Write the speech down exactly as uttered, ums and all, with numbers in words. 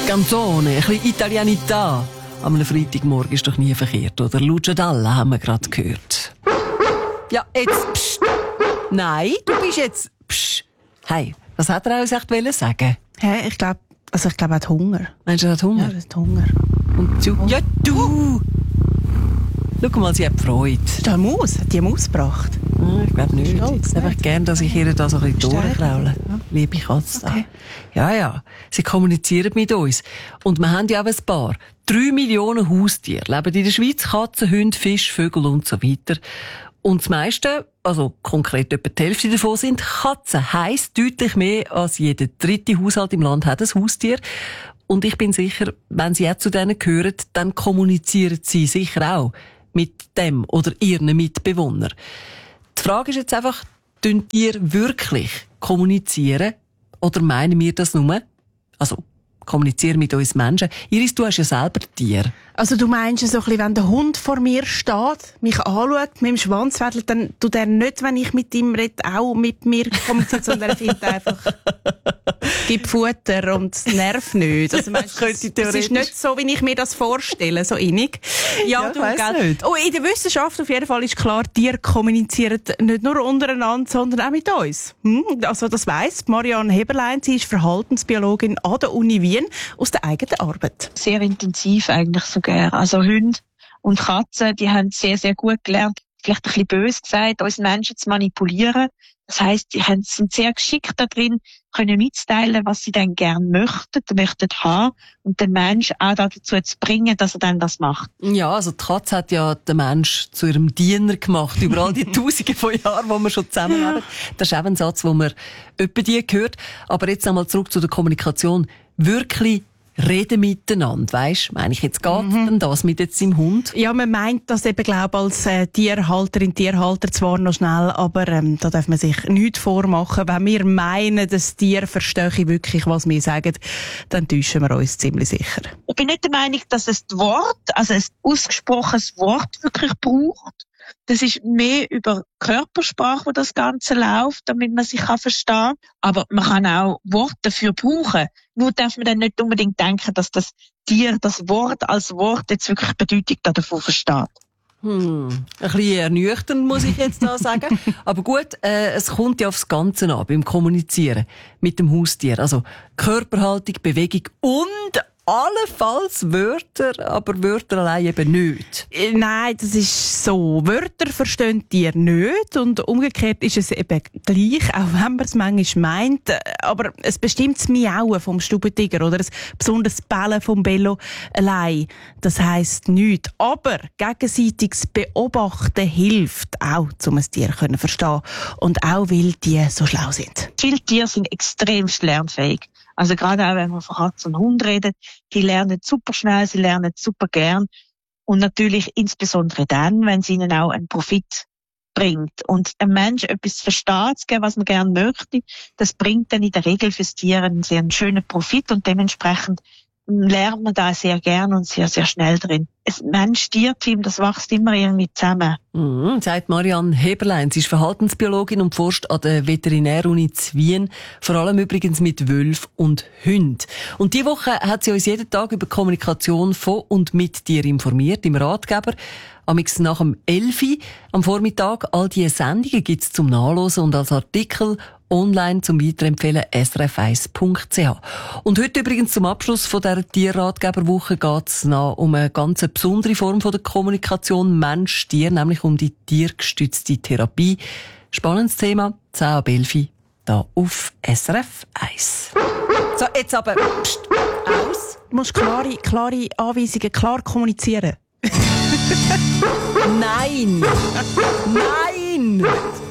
Canzone, ein bisschen Italianità. Am Freitagmorgen ist doch nie verkehrt, oder? Lucia Dalla haben wir gerade gehört. Ja, jetzt, psst. Nein, du bist jetzt, psst. Hey, was hat er uns echt sagen? Hey, ich glaube, also ich glaube, er hat Hunger. Meinst du, er hat Hunger? Ja, er hat Hunger. Und du? Ja, du! Schau mal, sie hat Freude. Ist da eine Maus? Hat die eine Maus gebracht? Hm, ich glaube nicht. Stolz, Ich hätte einfach gerne, dass ich ihr da so ein bisschen durchkraule. Ja. Liebe Katze. Okay. Ja, ja. Sie kommunizieren mit uns. Und wir haben ja auch ein paar. Drei Millionen Haustiere leben in der Schweiz. Katzen, Hunde, Fisch, Vögel und so weiter. Und das meiste, also konkret etwa die Hälfte davon, sind Katzen. Heisst deutlich mehr als jeder dritte Haushalt im Land hat ein Haustier. Und ich bin sicher, wenn Sie auch zu denen gehören, dann kommunizieren Sie sicher auch mit dem oder Ihren Mitbewohnern. Die Frage ist jetzt einfach, tun ihr wirklich kommunizieren? Oder meinen wir das nur? Also, kommunizieren mit uns Menschen. Iris, du hast ja selber Tier. Also du meinst so ein bisschen, wenn der Hund vor mir steht, mich anschaut, mit dem Schwanz wedelt, dann tut er nicht, wenn ich mit ihm rede, auch mit mir kommunizieren, sondern er findet einfach, gib Futter und es nervt nicht. Also meinst, Das das, könnte das ist nicht so, wie ich mir das vorstelle, so innig. Ja, Ja, du, ich weiss gell? nicht. Oh, in der Wissenschaft auf jeden Fall ist klar, Tiere kommunizieren nicht nur untereinander, sondern auch mit uns. Hm? Also das weiss Marianne Heberlein, sie ist Verhaltensbiologin an der Uni Wien aus der eigenen Arbeit. Sehr intensiv eigentlich sogar. Also Hunde und Katzen, die haben sehr, sehr gut gelernt, vielleicht ein bisschen böse gesagt, uns Menschen zu manipulieren. Das heisst, die sind sehr geschickt da drin, können mitteilen, was sie dann gern möchten, möchten haben und den Menschen auch dazu zu bringen, dass er dann das macht. Ja, also die Katze hat ja den Mensch zu ihrem Diener gemacht, über all die Tausende von Jahren, wo wir schon zusammenleben. Das ist auch ein Satz, den man etwa die gehört. Aber jetzt einmal zurück zu der Kommunikation. Wirklich reden miteinander, weisst? Meine ich, jetzt geht mhm. denn das mit jetzt im Hund? Ja, man meint das eben, glaube als äh, Tierhalterin, Tierhalter zwar noch schnell, aber ähm, da darf man sich nichts vormachen. Wenn wir meinen, das Tier verstehe wirklich, was wir sagen, dann täuschen wir uns ziemlich sicher. Ich bin nicht der Meinung, dass es das Wort, also ein ausgesprochenes Wort wirklich braucht. Das ist mehr über Körpersprache, wo das Ganze läuft, damit man sich kann verstehen. Aber man kann auch Worte dafür brauchen. Nur darf man dann nicht unbedingt denken, dass das Tier das Wort als Wort jetzt wirklich Bedeutung davon versteht. Hm, ein bisschen ernüchternd, muss ich jetzt da sagen. Aber gut, äh, es kommt ja aufs Ganze an, beim Kommunizieren mit dem Haustier. Also Körperhaltung, Bewegung und allenfalls Wörter, aber Wörter allein eben nicht. Äh, Nein, das ist so. Wörter verstehen Tiere nicht und umgekehrt ist es eben gleich, auch wenn man es manchmal meint. Aber ein bestimmtes Miauen vom Stubentiger oder ein besonderes Bellen vom Bello allein, das heisst nichts. Aber gegenseitiges Beobachten hilft auch, um ein Tier zu verstehen. Und auch, weil die so schlau sind. Viele Tiere sind extrem lernfähig. Also gerade auch, wenn man von Katze und Hund redet, die lernen super schnell, sie lernen super gern. Und natürlich insbesondere dann, wenn es ihnen auch einen Profit bringt. Und ein Mensch etwas versteht, was man gerne möchte, das bringt dann in der Regel fürs Tier einen sehr schönen Profit und dementsprechend lernt man da sehr gern und sehr, sehr schnell drin. Ein Mensch-Tier-Team, das wächst immer irgendwie zusammen. Mhm, sagt Marianne Heberlein. Sie ist Verhaltensbiologin und forscht an der Veterinäruni zu Wien. Vor allem übrigens mit Wölfen und Hunden. Und diese Woche hat sie uns jeden Tag über Kommunikation von und mit Tieren informiert, im Ratgeber. Amix nach dem Elfi am Vormittag. All diese Sendungen gibt's zum Nachlesen und als Artikel online zum Weiterempfehlen s r f eins punkt c h. Und heute übrigens zum Abschluss von dieser Tierratgeberwoche geht's noch um eine ganz besondere Form von der Kommunikation Mensch-Tier, nämlich um die tiergestützte Therapie. Spannendes Thema, zehn ab elf, da auf S R F eins. So, jetzt aber, pst, aus. Du musst klare, klare Anweisungen, klar kommunizieren. Nein! Nein!